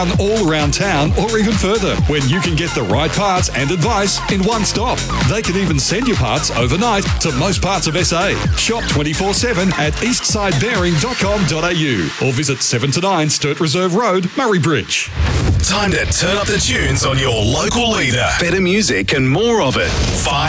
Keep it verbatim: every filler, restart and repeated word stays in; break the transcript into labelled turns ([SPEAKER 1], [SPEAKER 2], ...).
[SPEAKER 1] all around town or even further, when you can get the right parts and advice in one stop. They can even send your parts overnight to most parts of S A. Shop twenty-four seven at eastside bearing dot com dot a u or visit seven to nine Sturt Reserve Road, Murray Bridge.
[SPEAKER 2] Time to turn up the tunes on your local leader. Better music and more of it. Five